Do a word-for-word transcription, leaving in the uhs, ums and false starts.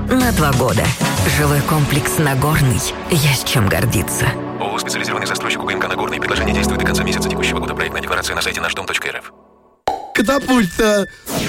на два года. Жилой комплекс «Нагорный». Есть чем гордиться. ООО «Специализированный застройщик УГМК «Нагорный». Предложение действует до конца месяца текущего года. Проектная декларация на сайте наш дом точка эр эф. Катапульта!